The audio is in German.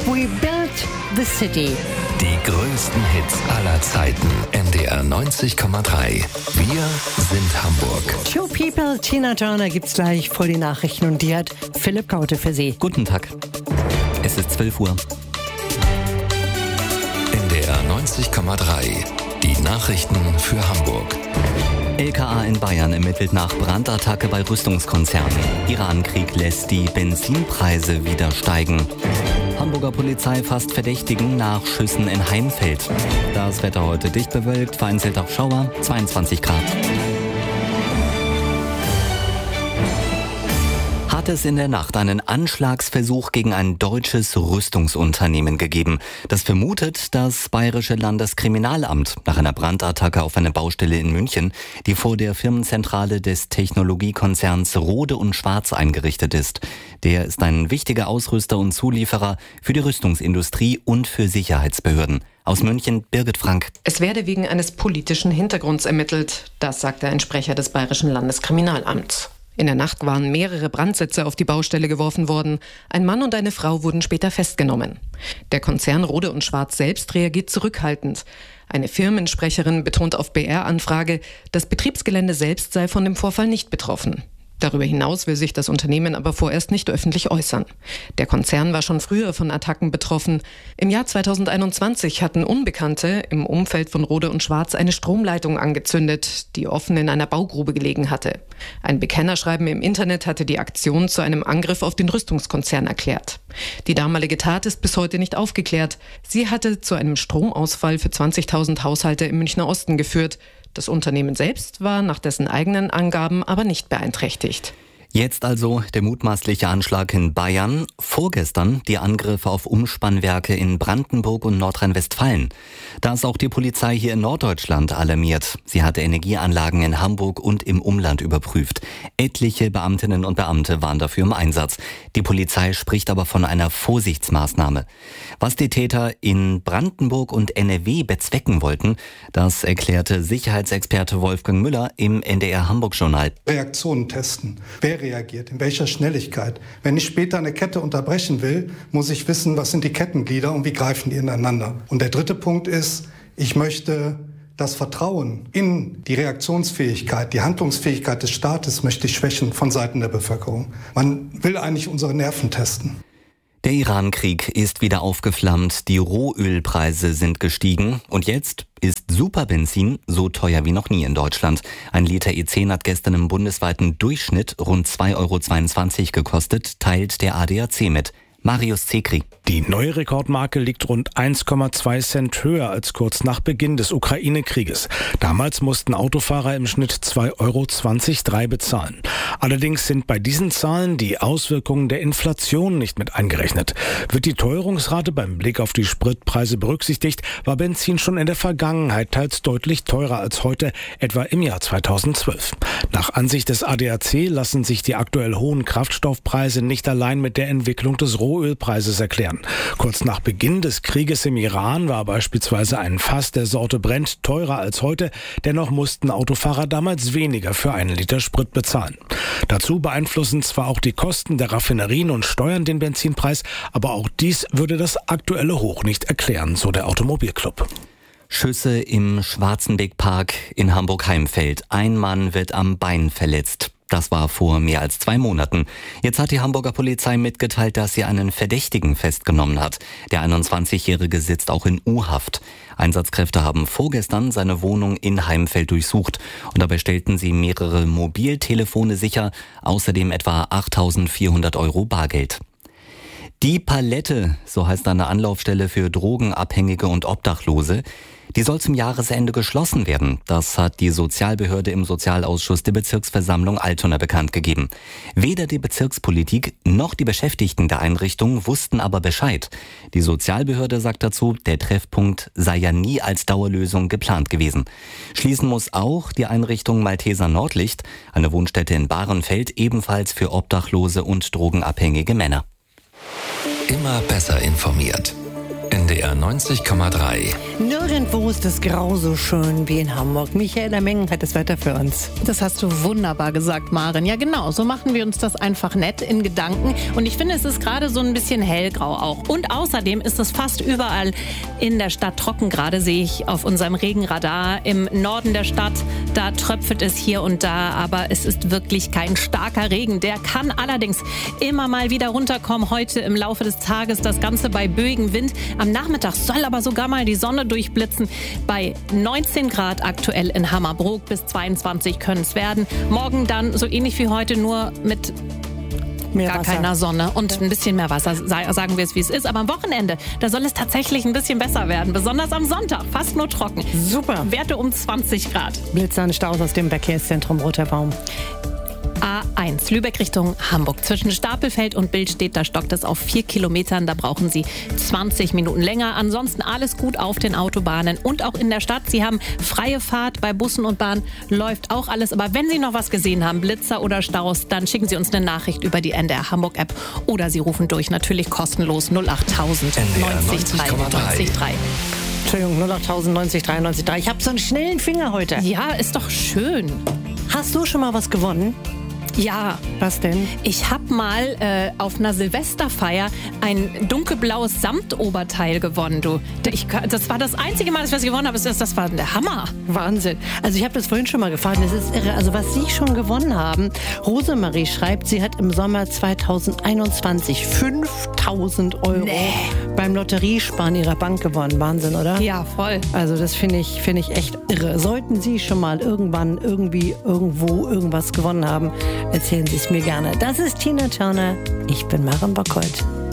We built the city. Die größten Hits aller Zeiten. NDR 90,3. Wir sind Hamburg. Two People, Tina Turner gibt's gleich vor die Nachrichten und die hat Philipp Kaute für Sie. Guten Tag. Es ist 12 Uhr. NDR 90,3. Die Nachrichten für Hamburg. LKA in Bayern ermittelt nach Brandattacke bei Rüstungskonzernen. Irankrieg lässt die Benzinpreise wieder steigen. Hamburger Polizei fasst Verdächtigen nach Schüssen in Heimfeld. Das Wetter heute dicht bewölkt, vereinzelt auch Schauer, 22 Grad. Hat es in der Nacht einen Anschlagsversuch gegen ein deutsches Rüstungsunternehmen gegeben. Das vermutet das Bayerische Landeskriminalamt nach einer Brandattacke auf eine Baustelle in München, die vor der Firmenzentrale des Technologiekonzerns Rohde und Schwarz eingerichtet ist. Der ist ein wichtiger Ausrüster und Zulieferer für die Rüstungsindustrie und für Sicherheitsbehörden. Aus München, Birgit Frank. Es werde wegen eines politischen Hintergrunds ermittelt. Das sagte ein Sprecher des Bayerischen Landeskriminalamts. In der Nacht waren mehrere Brandsätze auf die Baustelle geworfen worden. Ein Mann und eine Frau wurden später festgenommen. Der Konzern Rohde und Schwarz selbst reagiert zurückhaltend. Eine Firmensprecherin betont auf BR-Anfrage, das Betriebsgelände selbst sei von dem Vorfall nicht betroffen. Darüber hinaus will sich das Unternehmen aber vorerst nicht öffentlich äußern. Der Konzern war schon früher von Attacken betroffen. Im Jahr 2021 hatten Unbekannte im Umfeld von Rohde und Schwarz eine Stromleitung angezündet, die offen in einer Baugrube gelegen hatte. Ein Bekennerschreiben im Internet hatte die Aktion zu einem Angriff auf den Rüstungskonzern erklärt. Die damalige Tat ist bis heute nicht aufgeklärt. Sie hatte zu einem Stromausfall für 20.000 Haushalte im Münchner Osten geführt. Das Unternehmen selbst war nach dessen eigenen Angaben aber nicht beeinträchtigt. Jetzt also der mutmaßliche Anschlag in Bayern. Vorgestern die Angriffe auf Umspannwerke in Brandenburg und Nordrhein-Westfalen. Da ist auch die Polizei hier in Norddeutschland alarmiert. Sie hatte Energieanlagen in Hamburg und im Umland überprüft. Etliche Beamtinnen und Beamte waren dafür im Einsatz. Die Polizei spricht aber von einer Vorsichtsmaßnahme. Was die Täter in Brandenburg und NRW bezwecken wollten, das erklärte Sicherheitsexperte Wolfgang Müller im NDR Hamburg-Journal. Reaktionen testen. Wer reagiert, in welcher Schnelligkeit. Wenn ich später eine Kette unterbrechen will, muss ich wissen, was sind die Kettenglieder und wie greifen die ineinander. Und der dritte Punkt ist, ich möchte das Vertrauen in die Reaktionsfähigkeit, die Handlungsfähigkeit des Staates möchte ich schwächen von Seiten der Bevölkerung. Man will eigentlich unsere Nerven testen. Der Irankrieg ist wieder aufgeflammt, die Rohölpreise sind gestiegen und jetzt ist Superbenzin so teuer wie noch nie in Deutschland. Ein Liter E10 hat gestern im bundesweiten Durchschnitt rund 2,22 € gekostet, teilt der ADAC mit. Marius Zekri. Die neue Rekordmarke liegt rund 1,2 Cent höher als kurz nach Beginn des Ukraine-Krieges. Damals mussten Autofahrer im Schnitt 2,23 € bezahlen. Allerdings sind bei diesen Zahlen die Auswirkungen der Inflation nicht mit eingerechnet. Wird die Teuerungsrate beim Blick auf die Spritpreise berücksichtigt, war Benzin schon in der Vergangenheit teils deutlich teurer als heute, etwa im Jahr 2012. Nach Ansicht des ADAC lassen sich die aktuell hohen Kraftstoffpreise nicht allein mit der Entwicklung des Rohölpreises erklären. Kurz nach Beginn des Krieges im Iran war beispielsweise ein Fass der Sorte Brent teurer als heute. Dennoch mussten Autofahrer damals weniger für einen Liter Sprit bezahlen. Dazu beeinflussen zwar auch die Kosten der Raffinerien und Steuern den Benzinpreis, aber auch dies würde das aktuelle Hoch nicht erklären, so der Automobilclub. Schüsse im Schwarzenbeckpark in Hamburg-Heimfeld. Ein Mann wird am Bein verletzt. Das war vor mehr als 2 Monaten. Jetzt hat die Hamburger Polizei mitgeteilt, dass sie einen Verdächtigen festgenommen hat. Der 21-Jährige sitzt auch in U-Haft. Einsatzkräfte haben vorgestern seine Wohnung in Heimfeld durchsucht und dabei stellten sie mehrere Mobiltelefone sicher, außerdem etwa 8.400 € Bargeld. Die Palette, so heißt eine Anlaufstelle für Drogenabhängige und Obdachlose, die soll zum Jahresende geschlossen werden. Das hat die Sozialbehörde im Sozialausschuss der Bezirksversammlung Altona bekannt gegeben. Weder die Bezirkspolitik noch die Beschäftigten der Einrichtung wussten aber Bescheid. Die Sozialbehörde sagt dazu, der Treffpunkt sei ja nie als Dauerlösung geplant gewesen. Schließen muss auch die Einrichtung Malteser Nordlicht, eine Wohnstätte in Bahrenfeld, ebenfalls für obdachlose und drogenabhängige Männer. Immer besser informiert. NDR 90,3. Nirgendwo ist es grau so schön wie in Hamburg. Michaela Mengen hat das Wetter für uns. Das hast du wunderbar gesagt, Maren. Ja genau, so machen wir uns das einfach nett in Gedanken. Und ich finde, es ist gerade so ein bisschen hellgrau auch. Und außerdem ist es fast überall in der Stadt trocken. Gerade sehe ich auf unserem Regenradar im Norden der Stadt, da tröpfelt es hier und da. Aber es ist wirklich kein starker Regen. Der kann allerdings immer mal wieder runterkommen. Heute im Laufe des Tages das Ganze bei böigem Wind. Am Nachmittag soll aber sogar mal die Sonne durchblitzen. Bei 19 Grad aktuell in Hammerbrook, bis 22 können es werden. Morgen dann so ähnlich wie heute, nur mit gar keiner Sonne und ein bisschen mehr Wasser, sagen wir es wie es ist. Aber am Wochenende, da soll es tatsächlich ein bisschen besser werden. Besonders am Sonntag, fast nur trocken. Super. Werte um 20 Grad. Blitzern Staus aus dem Verkehrszentrum Roter Baum. A1, Lübeck Richtung Hamburg. Zwischen Stapelfeld und Billstedt, da stockt es auf 4 Kilometern. Da brauchen Sie 20 Minuten länger. Ansonsten alles gut auf den Autobahnen und auch in der Stadt. Sie haben freie Fahrt bei Bussen und Bahn. Läuft auch alles. Aber wenn Sie noch was gesehen haben, Blitzer oder Staus, dann schicken Sie uns eine Nachricht über die NDR Hamburg App oder Sie rufen durch. Natürlich kostenlos 08000 90 3 90 3. Entschuldigung, 08000 90 3 90 3. Ich habe so einen schnellen Finger heute. Ja, ist doch schön. Hast du schon mal was gewonnen? Ja. Was denn? Ich habe mal auf einer Silvesterfeier ein dunkelblaues Samtoberteil gewonnen. Das war das einzige Mal, dass ich was gewonnen habe. Das war der Hammer. Wahnsinn. Also ich habe das vorhin schon mal gefragt. Das ist irre. Also was Sie schon gewonnen haben. Rosemarie schreibt, sie hat im Sommer 2021 5.000 € beim Lotteriesparen ihrer Bank gewonnen. Wahnsinn, oder? Ja, voll. Also das finde ich echt irre. Sollten Sie schon mal irgendwann, irgendwie, irgendwo irgendwas gewonnen haben, erzählen Sie es mir gerne. Das ist Tina Turner. Ich bin Maren Bockholt.